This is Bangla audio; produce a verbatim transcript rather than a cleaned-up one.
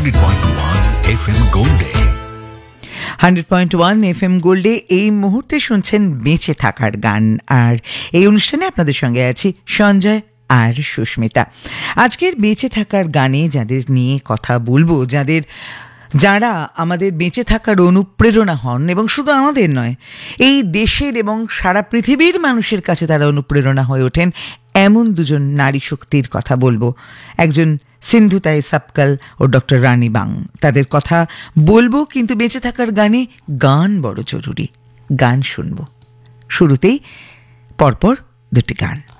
Hundred point one F M গোল্ডে hundred point one F M গোল্ডে এই মুহূর্তে শুনছেন বেঁচে থাকার গান, আর এই অনুষ্ঠানে আপনাদের সঙ্গে আছি সঞ্জয় আর সুস্মিতা। আজকের বেঁচে থাকার গানে যাদের নিয়ে কথা বলবো, যাদের যারা আমাদের বেঁচে থাকার অনুপ্রেরণা হন, এবং শুধু আমাদের নয়, এই দেশের এবং সারা পৃথিবীর মানুষের কাছে তারা অনুপ্রেরণা হয়ে ওঠেন, এমন দুজন নারী শক্তির কথা বলবো। একজন সিন্ধু তাই সাপকাল ও ডক্টর রানী বাং। তাদের কথা বলবো, কিন্তু বেঁচে থাকার গানে গান বড় জরুরি। গান শুনবো, শুরুতেই পরপর দুটি গান।